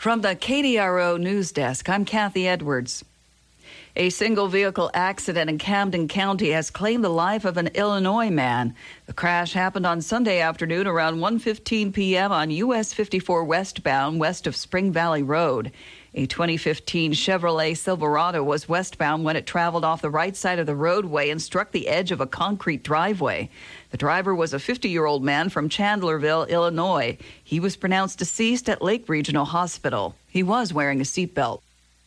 From the KDRO News Desk, I'm Kathy Edwards. A single vehicle accident in Camden County has claimed the life of an Illinois man. The crash happened on Sunday afternoon around 1:15 p.m. on US 54 westbound west of Spring Valley Road. A 2015 Chevrolet Silverado was westbound when it traveled off the right side of the roadway and struck the edge of a concrete driveway. The driver was a 50-year-old man from Chandlerville, Illinois. He was pronounced deceased at Lake Regional Hospital. He was wearing a seatbelt.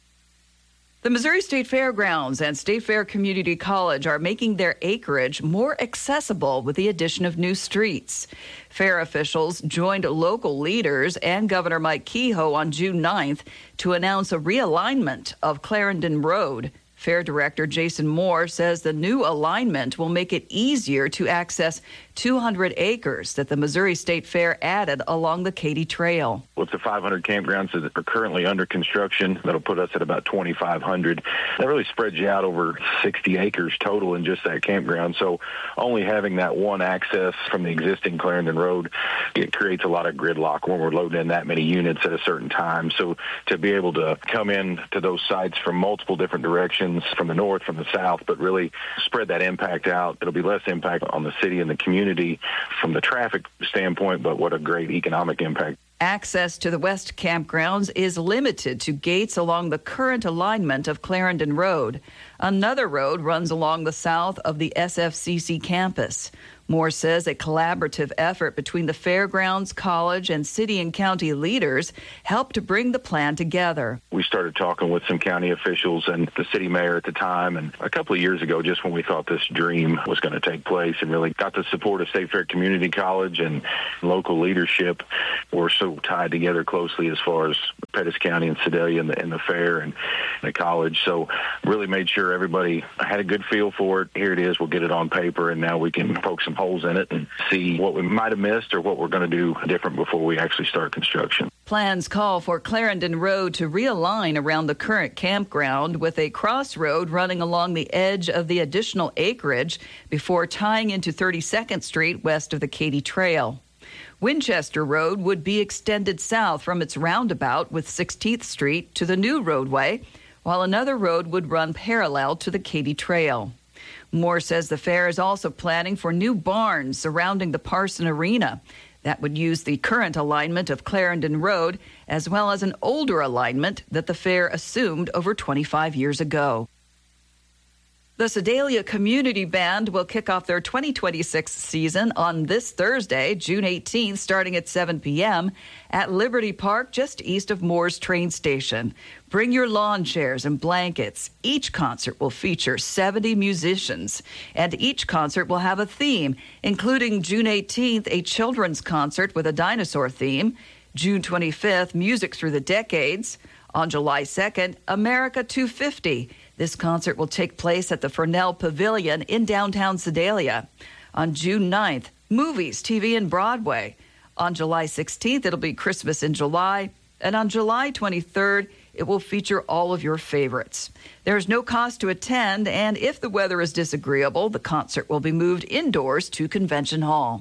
The Missouri State Fairgrounds and State Fair Community College are making their acreage more accessible with the addition of new streets. Fair officials joined local leaders and Governor Mike Kehoe on June 9th to announce a realignment of Clarendon Road. Fair Director Jason Moore says the new alignment will make it easier to access 200 acres that the Missouri State Fair added along the Katy Trail. With the 500 campgrounds that are currently under construction, that'll put us at about 2,500. That really spreads you out over 60 acres total in just that campground. So only having that one access from the existing Clarendon Road, it creates a lot of gridlock when we're loading in that many units at a certain time. So to be able to come in to those sites from multiple different directions, from the north, from the south, but really spread that impact out. It'll be less impact on the city and the community from the traffic standpoint, but what a great economic impact. Access to the West campgrounds is limited to gates along the current alignment of Clarendon Road. Another road runs along the south of the SFCC campus. Moore says a collaborative effort between the fairgrounds, college, and city and county leaders helped to bring the plan together. We started talking with some county officials and the city mayor at the time, and a couple of years ago, just when we thought this dream was going to take place, and really got the support of State Fair Community College and local leadership. We're so tied together closely as far as Pettis County and Sedalia and the fair and the college. So really made sure everybody had a good feel for it. Here it is. We'll get it on paper, and now we can poke some holes in it and see what we might have missed or what we're going to do different before we actually start construction. Plans call for Clarendon Road to realign around the current campground with a crossroad running along the edge of the additional acreage before tying into 32nd Street west of the Katy Trail. Winchester Road would be extended south from its roundabout with 16th Street to the new roadway, while another road would run parallel to the Katy Trail. Moore says the fair is also planning for new barns surrounding the Parson Arena that would use the current alignment of Clarendon Road as well as an older alignment that the fair assumed over 25 years ago. The Sedalia Community Band will kick off their 2026 season on this Thursday, June 18th, starting at 7 p.m. at Liberty Park, just east of Moore's train station. Bring your lawn chairs and blankets. Each concert will feature 70 musicians, and each concert will have a theme, including June 18th, a children's concert with a dinosaur theme, June 25th, Music Through the Decades, on July 2nd, America 250. This concert will take place at the Fresnel Pavilion in downtown Sedalia. On June 9th, movies, TV, and Broadway. On July 16th, it'll be Christmas in July. And on July 23rd, it will feature all of your favorites. There's no cost to attend, and if the weather is disagreeable, the concert will be moved indoors to Convention Hall.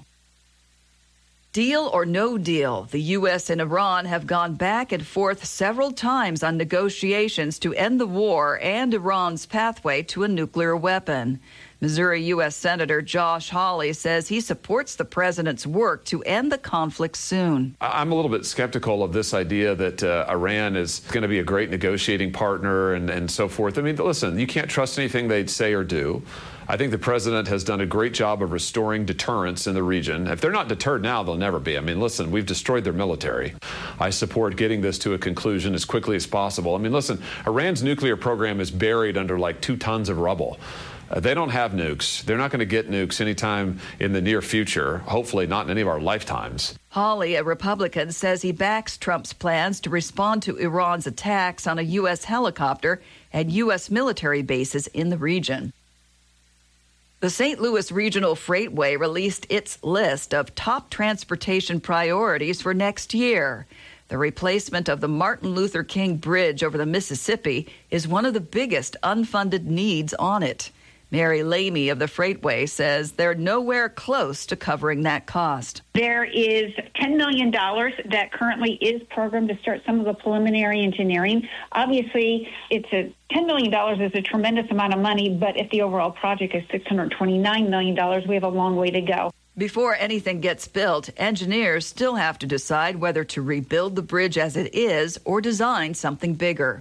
Deal or no deal, the U.S. and Iran have gone back and forth several times on negotiations to end the war and Iran's pathway to a nuclear weapon. Missouri U.S. Senator Josh Hawley says he supports the president's work to end the conflict soon. I'm a little bit skeptical of this idea that Iran is going to be a great negotiating partner and so forth. I mean, listen, you can't trust anything they say or do. I think the president has done a great job of restoring deterrence in the region. If they're not deterred now, they'll never be. I mean, listen, we've destroyed their military. I support getting this to a conclusion as quickly as possible. I mean, listen, Iran's nuclear program is buried under like 2 tons of rubble. They don't have nukes. They're not going to get nukes anytime in the near future, hopefully not in any of our lifetimes. Hawley, a Republican, says he backs Trump's plans to respond to Iran's attacks on a U.S. helicopter and U.S. military bases in the region. The St. Louis Regional Freightway released its list of top transportation priorities for next year. The replacement of the Martin Luther King Bridge over the Mississippi is one of the biggest unfunded needs on it. Mary Lamy of the Freightway says they're nowhere close to covering that cost. There is $10 million that currently is programmed to start some of the preliminary engineering. Obviously, $10 million is a tremendous amount of money, but if the overall project is $629 million, we have a long way to go. Before anything gets built, engineers still have to decide whether to rebuild the bridge as it is or design something bigger.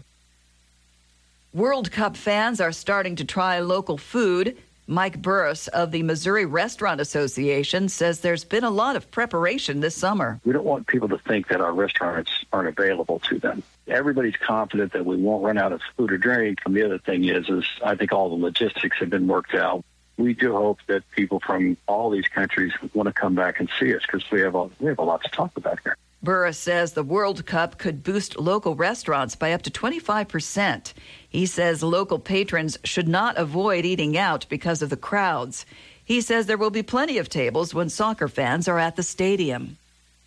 World Cup fans are starting to try local food. Mike Burris of the Missouri Restaurant Association says there's been a lot of preparation this summer. We don't want people to think that our restaurants aren't available to them. Everybody's confident that we won't run out of food or drink. And the other thing is I think all the logistics have been worked out. We do hope that people from all these countries want to come back and see us because we have a lot to talk about here. Burris says the World Cup could boost local restaurants by up to 25%. He says local patrons should not avoid eating out because of the crowds. He says there will be plenty of tables when soccer fans are at the stadium.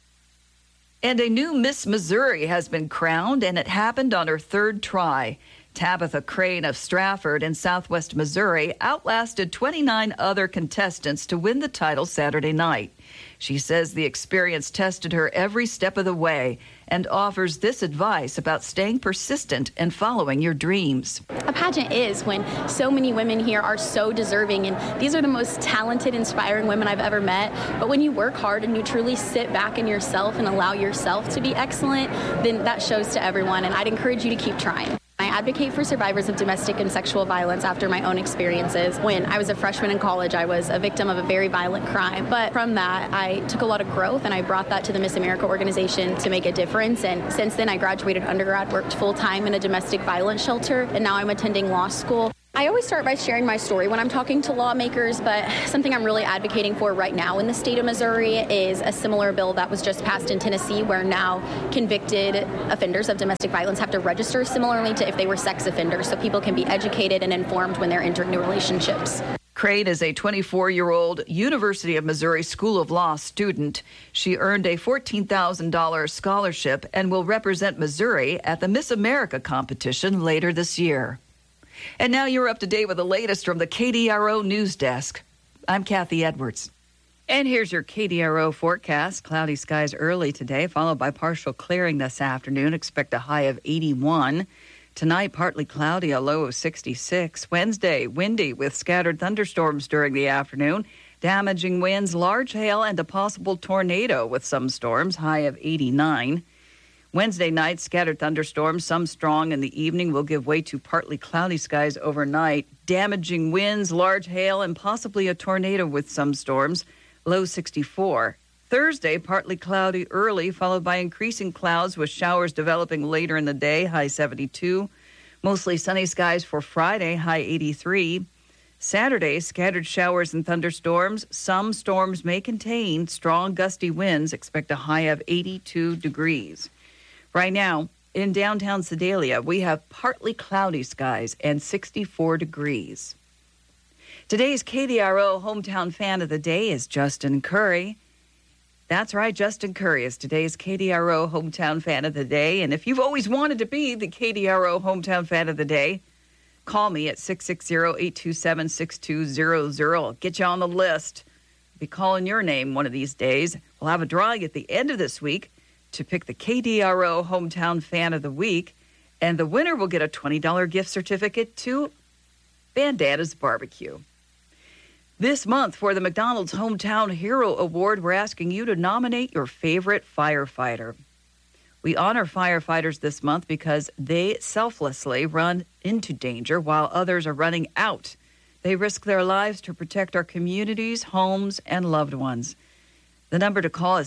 And a new Miss Missouri has been crowned, and it happened on her third try. Tabitha Crane of Strafford in southwest Missouri outlasted 29 other contestants to win the title Saturday night. She says the experience tested her every step of the way and offers this advice about staying persistent and following your dreams. A pageant is when so many women here are so deserving, and these are the most talented, inspiring women I've ever met. But when you work hard and you truly sit back in yourself and allow yourself to be excellent, then that shows to everyone, and I'd encourage you to keep trying. I advocate for survivors of domestic and sexual violence after my own experiences. When I was a freshman in college, I was a victim of a very violent crime. But from that, I took a lot of growth, and I brought that to the Miss America organization to make a difference. And since then, I graduated undergrad, worked full-time in a domestic violence shelter, and now I'm attending law school. I always start by sharing my story when I'm talking to lawmakers, but something I'm really advocating for right now in the state of Missouri is a similar bill that was just passed in Tennessee, where now convicted offenders of domestic violence have to register similarly to if they were sex offenders, so people can be educated and informed when they're entering new relationships. Crane is a 24-year-old University of Missouri School of Law student. She earned a $14,000 scholarship and will represent Missouri at the Miss America competition later this year. And now you're up to date with the latest from the KDRO News Desk. I'm Kathy Edwards. And here's your KDRO forecast. Cloudy skies early today, followed by partial clearing this afternoon. Expect a high of 81. Tonight, partly cloudy, a low of 66. Wednesday, windy with scattered thunderstorms during the afternoon. Damaging winds, large hail, and a possible tornado with some storms, high of 89. Wednesday night, scattered thunderstorms, some strong in the evening, will give way to partly cloudy skies overnight. Damaging winds, large hail, and possibly a tornado with some storms, low 64. Thursday, partly cloudy early, followed by increasing clouds with showers developing later in the day, high 72. Mostly sunny skies for Friday, high 83. Saturday, scattered showers and thunderstorms. Some storms may contain strong gusty winds. Expect a high of 82 degrees. Right now, in downtown Sedalia, we have partly cloudy skies and 64 degrees. Today's KDRO Hometown Fan of the Day is Justin Curry. That's right, Justin Curry is today's KDRO Hometown Fan of the Day. And if you've always wanted to be the KDRO Hometown Fan of the Day, call me at 660-827-6200. I'll get you on the list. I'll be calling your name one of these days. We'll have a drawing at the end of this week to pick the KDRO Hometown Fan of the Week, and the winner will get a $20 gift certificate to Bandanas Barbecue. This month, for the McDonald's Hometown Hero Award, we're asking you to nominate your favorite firefighter. We honor firefighters this month because they selflessly run into danger while others are running out. They risk their lives to protect our communities, homes, and loved ones. The number to call is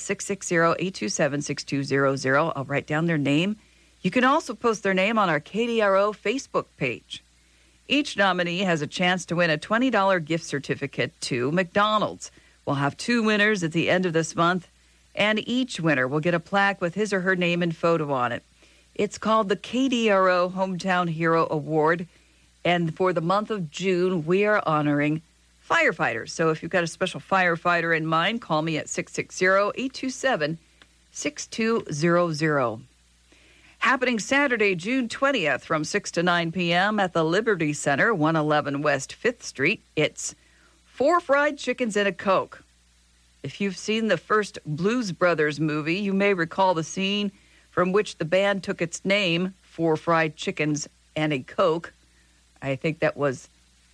660-827-6200. I'll write down their name. You can also post their name on our KDRO Facebook page. Each nominee has a chance to win a $20 gift certificate to McDonald's. We'll have 2 winners at the end of this month, and each winner will get a plaque with his or her name and photo on it. It's called the KDRO Hometown Hero Award, and for the month of June, we are honoring firefighters. So if you've got a special firefighter in mind, call me at 660-827-6200. Happening Saturday, June 20th from 6 to 9 p.m. at the Liberty Center, 111 West 5th Street. It's 4 fried chickens and a Coke. If you've seen the first Blues Brothers movie, you may recall the scene from which the band took its name, 4 fried chickens and a Coke. I think that was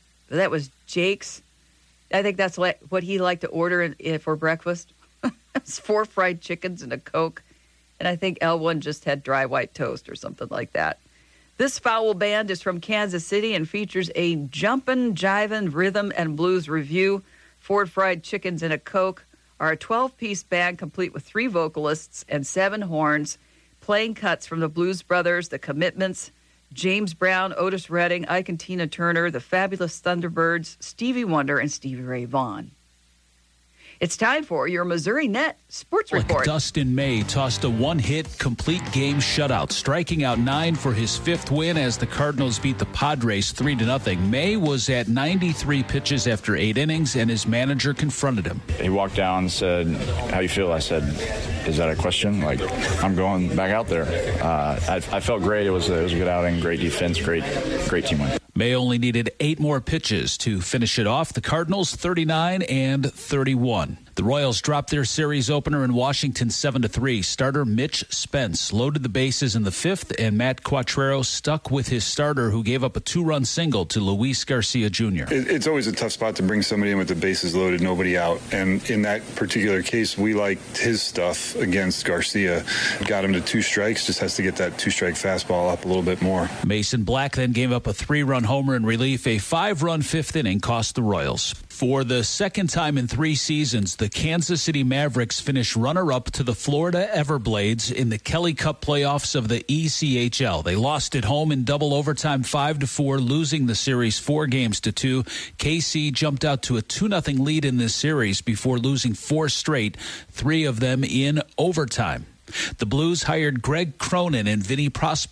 Jake's. I think that's what he liked to order for breakfast. It's 4 fried chickens and a Coke. And I think L1 just had dry white toast or something like that. This foul band is from Kansas City and features a jumpin', jivin' rhythm and blues review. 4 fried chickens and a Coke are a 12-piece band complete with 3 vocalists and 7 horns, playing cuts from the Blues Brothers, the Commitments, James Brown, Otis Redding, Ike and Tina Turner, the Fabulous Thunderbirds, Stevie Wonder, and Stevie Ray Vaughan. It's time for your Missouri Net Sports Report. Dustin May tossed a one-hit complete game shutout, striking out 9 for his 5th win as the Cardinals beat the Padres 3-0. May was at 93 pitches after 8 innings, and his manager confronted him. He walked down and said, "How you feel?" I said, "Is that a question? Like, I'm going back out there." I felt great. It was a good outing, great defense, great team win. May only needed 8 more pitches to finish it off. The Cardinals 39 and 31. The Royals dropped their series opener in Washington 7-3. Starter Mitch Spence loaded the bases in the 5th, and Matt Quatrero stuck with his starter, who gave up a 2-run single to Luis Garcia Jr. It's always a tough spot to bring somebody in with the bases loaded, nobody out. And in that particular case, we liked his stuff against Garcia. Got him to 2 strikes, just has to get that 2-strike fastball up a little bit more. Mason Black then gave up a 3-run homer in relief. A 5-run 5th inning cost the Royals. For the second time in 3 seasons, the Kansas City Mavericks finished runner-up to the Florida Everblades in the Kelly Cup playoffs of the ECHL. They lost at home in double overtime 5-4, losing the series 4-2. KC jumped out to a 2-0 lead in this series before losing 4 straight, 3 of them in overtime. The Blues hired Greg Cronin and Vinny Prospero